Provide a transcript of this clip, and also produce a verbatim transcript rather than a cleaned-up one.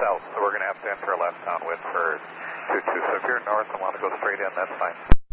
south, so we're going to have to enter a left downwind for two two. So if you're north and want to go straight in, that's fine.